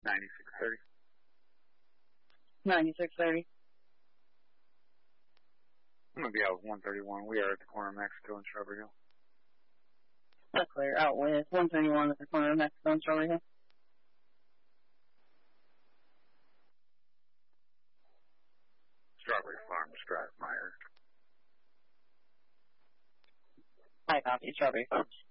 9630. 9630. I'm going to be out with 131. We are at the corner of Mexico and Strawberry Hill. That's clear. Out with 131 at the corner of Mexico and Strawberry Hill. Strawberry Farms Drive, Meyer. I copy. Strawberry Farms.